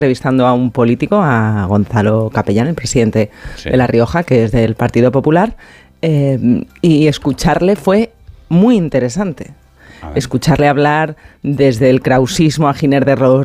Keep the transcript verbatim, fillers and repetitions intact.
entrevistando a un político, a Gonzalo Capellán, el presidente sí. de La Rioja, que es del Partido Popular, eh, y escucharle fue muy interesante. Escucharle hablar desde el krausismo a Giner de Ros